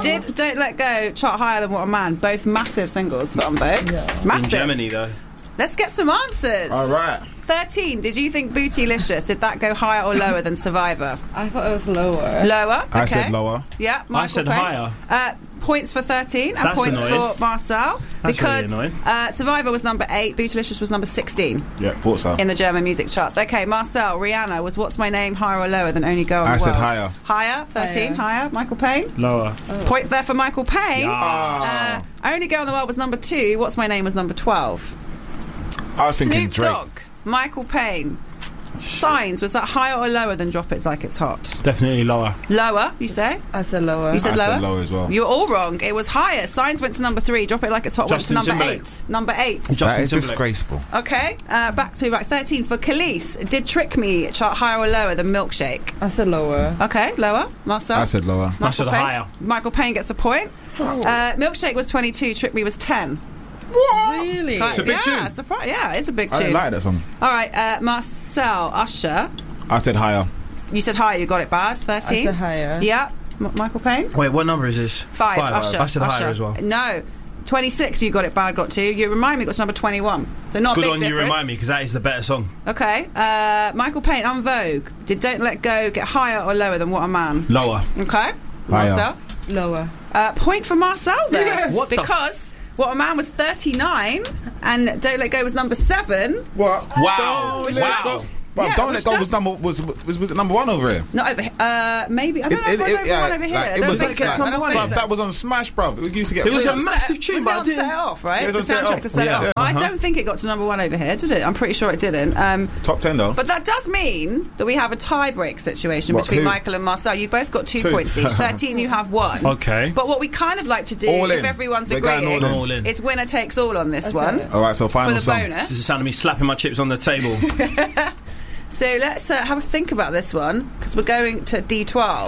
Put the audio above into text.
Did Don't Let Go chart higher than What a Man? Both massive singles for En Vogue. Yeah. Massive. In Germany, though. Let's get some answers. All right. 13. Did you think Bootylicious, did that go higher or lower than Survivor? I thought it was lower. Lower. Okay. I said lower. Yeah, Michael I said Payne. higher. Points for 13 and That's points annoying. for Marcel. That's because really annoying. Survivor was number 8, Bootylicious was number 16 Yeah, thought so. in the German music charts. Okay, Marcel, Rihanna, was What's My Name higher or lower than Only Girl in I the said World? higher. Higher, 13, higher. Michael Payne? Lower. Point there for Michael Payne. Yeah. Only Girl in the World was number 2, What's My Name was number 12. I was thinking Snoop Drake. Dogg, Michael Payne. Signs, was that higher or lower than Drop It Like It's Hot? Definitely lower. Lower, you say? I said lower. You said I lower? said lower as well. You're all wrong. It was higher. Signs went to number 3. Drop It Like It's Hot Justin went to number Timberlake. 8. Number 8. That Justin is Timberlake. disgraceful. Okay, back to 13 for Khalees. Did Trick Me chart higher or lower than Milkshake? I said lower. Okay, lower. Marcel? I said lower. I said Payne? higher. Michael Payne gets a point. Milkshake was 22. Trick Me was 10. Really? It's a big tune. Surprise. Yeah, it's a big I tune. didn't like that song. All right, Marcel, Usher. I said higher. You said higher. You got it bad. 13. I said higher. Yeah. Michael Payne. Wait, what number is this? 5. Usher. I said Usher. higher as well. No. 26. You got it bad. Got 2. You Remind Me got to number 21. So not a Good big on difference. you, Remind Me, because that is the better song. Okay. Michael Payne, En Vogue. Did Don't Let Go get higher or lower than What a Man? Lower. Okay. Marcel. Lower. Point for Marcel there. Yes. What the because What a Man was 39 and Don't Let Go was number 7. What? Wow. Don't Let Wow. Go. But Yeah, Don't it Let Go was was it number 1 over here? Not over here. Maybe. I don't know if it was over yeah, one over here. like, I it don't was think like so. that. I don't think Bruv, so. that was on Smash, bruv. It used to get It was played. a massive tune, Was but it I on didn't. Set It Off, right? Yeah, it The was on Set It soundtrack Off. to Set It Yeah. Off. I don't think it got to number 1 over here, did it? I'm pretty sure it didn't. Top 10 though. But that does mean that we have a tie-break situation What, between who? Michael and Marcel. You both got 2 2. points each. 13, you have 1. Okay. But what we kind of like to do, All if in. everyone's We're going agreeing, all in. it's winner takes all on this Okay. one. All right, so For final the song. This is bonus. the sound of me slapping my chips on the table. So let's have a think about this one, because we're going to D12.